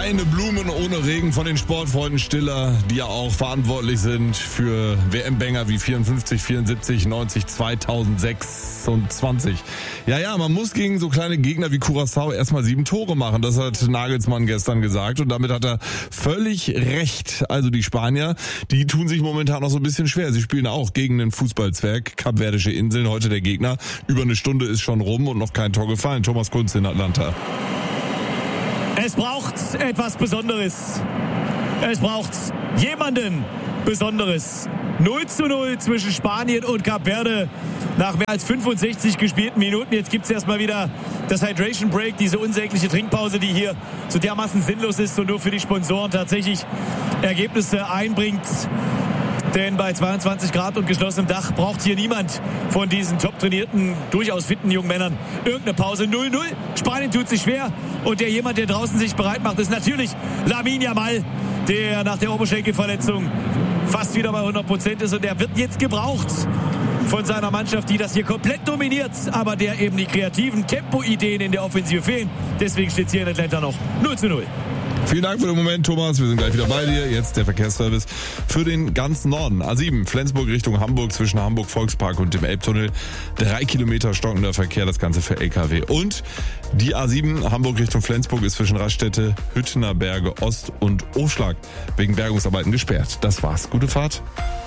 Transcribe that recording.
Keine Blumen ohne Regen von den Sportfreunden Stiller, die ja auch verantwortlich sind für WM-Banger wie 54, 74, 90, 2026. Ja, man muss gegen so kleine Gegner wie Curaçao erstmal 7 Tore machen. Das hat Nagelsmann gestern gesagt und damit hat er völlig recht. Also die Spanier, die tun sich momentan noch so ein bisschen schwer. Sie spielen auch gegen den Fußballzwerg, Kapverdische Inseln, heute der Gegner. Über eine Stunde ist schon rum und noch kein Tor gefallen. Thomas Kunz in Atlanta. Es braucht etwas Besonderes. Es braucht jemanden Besonderes. 0:0 zwischen Spanien und Kap Verde nach mehr als 65 gespielten Minuten. Jetzt gibt es erstmal wieder das Hydration Break, diese unsägliche Trinkpause, die hier so dermaßen sinnlos ist und nur für die Sponsoren tatsächlich Ergebnisse einbringt. Denn bei 22 Grad und geschlossenem Dach braucht hier niemand von diesen top trainierten, durchaus fitten jungen Männern irgendeine Pause. 0:0. Spanien tut sich schwer. Und jemand, der draußen sich bereit macht, ist natürlich Lamine Yamal, der nach der Oberschenkelverletzung fast wieder bei 100% ist. Und der wird jetzt gebraucht von seiner Mannschaft, die das hier komplett dominiert, aber der eben die kreativen Tempo-Ideen in der Offensive fehlen. Deswegen steht es hier in Atlanta noch 0:0. Vielen Dank für den Moment, Thomas. Wir sind gleich wieder bei dir. Jetzt der Verkehrsservice für den ganzen Norden. A7, Flensburg Richtung Hamburg, zwischen Hamburg Volkspark und dem Elbtunnel. 3 Kilometer stockender Verkehr, das Ganze für LKW. Und die A7, Hamburg Richtung Flensburg, ist zwischen Raststätte, Hüttener Berge Ost und Aufschlag wegen Bergungsarbeiten gesperrt. Das war's. Gute Fahrt.